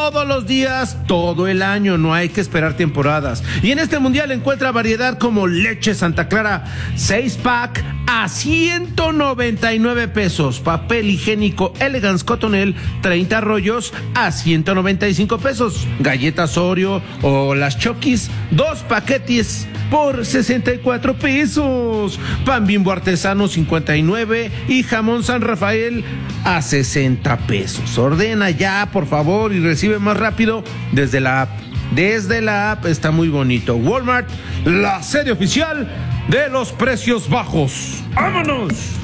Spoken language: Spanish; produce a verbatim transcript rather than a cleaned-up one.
todos los días, todo el año, no hay que esperar temporadas. Y en este mundial encuentra variedad como leche Santa Clara, seis pack a ciento noventa y nueve pesos. Papel higiénico Elegance Cotonel, treinta rollos a ciento noventa y cinco pesos. Galletas Oreo o las Chokis, dos paquetes por sesenta y cuatro pesos. Pan Bimbo artesano cincuenta y nueve y jamón San Rafael a sesenta pesos. Ordena ya, por favor, y recibe más rápido desde la app. Desde la app está muy bonito. Walmart, la sede oficial de los precios bajos. ¡Vámonos!